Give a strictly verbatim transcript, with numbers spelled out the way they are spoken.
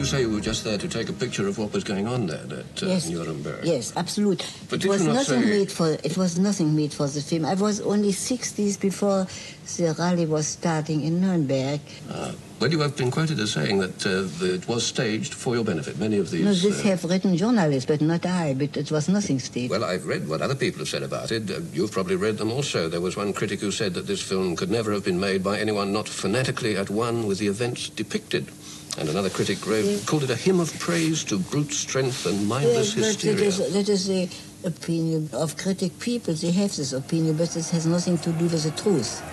you say you were just there to take a picture of what was going on there at uh, yes. Nuremberg? Yes, absolutely. But it was nothing say... made for. It was nothing made for the film. I was only six days before the rally was starting in Nuremberg. Uh, well, you have been quoted as saying that, uh, that it was staged for your benefit. Many of these... No, this uh... have written journalists, but not I. But it was nothing staged. Well, I've read what other people have said about it. Uh, you've probably read them also. There was one critic who said that this film could never have been made by anyone not fanatically at one with the events depicted. And another critic wrote, yeah. called it a hymn of praise to brute strength and mindless yes, hysteria. That is, that is the opinion of critic people. They have this opinion, but it has nothing to do with the truth.